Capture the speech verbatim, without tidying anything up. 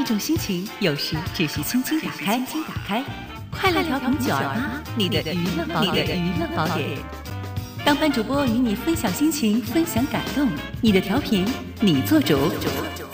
种心情有时只是轻轻打开，轻轻打开，快乐调频九二八，你的娱乐宝典，你的娱乐宝典。当班主播与你分享心情，分享感动，你的调频你做主。